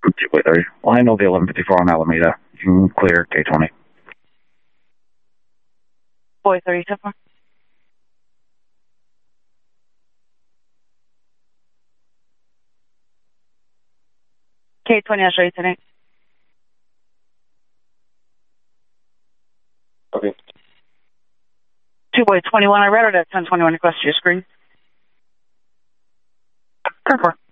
2.30. Line will be 1154 on Alameda. You can clear K20. Boy 30, so far. K20, I'll show you tonight. Okay. 2 boy 21, I read it at 1021 across your screen. 10-4.